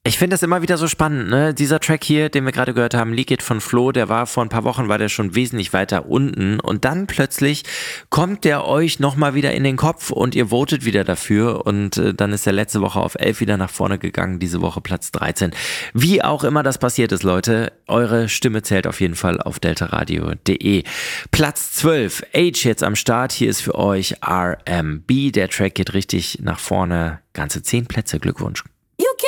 Ich finde das immer wieder so spannend, ne? Dieser Track hier, den wir gerade gehört haben, Leak It von Flo, der war vor ein paar Wochen, war der schon wesentlich weiter unten und dann plötzlich kommt der euch nochmal wieder in den Kopf und ihr votet wieder dafür und dann ist der letzte Woche auf 11 wieder nach vorne gegangen, diese Woche Platz 13. Wie auch immer das passiert ist, Leute, eure Stimme zählt auf jeden Fall auf deltaradio.de. Platz 12, Age jetzt am Start, hier ist für euch R.M.B. Der Track geht richtig nach vorne, ganze 10 Plätze, Glückwunsch.